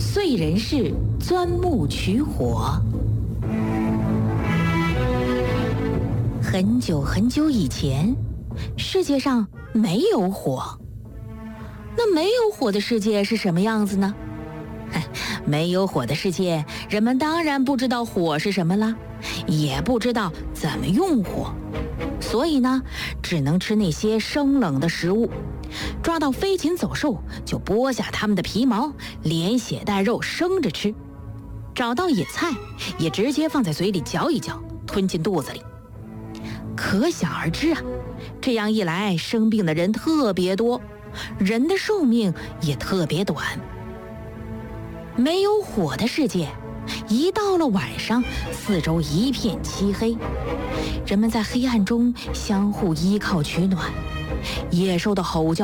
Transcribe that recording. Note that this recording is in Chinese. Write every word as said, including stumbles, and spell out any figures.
燧人氏钻木取火。很久很久以前，世界上没有火。那没有火的世界是什么样子呢？没有火的世界，人们当然不知道火是什么了，也不知道怎么用火，所以呢，只能吃那些生冷的食物。抓到飞禽走兽，就剥下它们的皮毛，连血带肉生着吃；找到野菜，也直接放在嘴里嚼一嚼，吞进肚子里。可想而知啊，这样一来，生病的人特别多，人的寿命也特别短。没有火的世界，一到了晚上，四周一片漆黑，人们在黑暗中相互依靠取暖，野兽的吼叫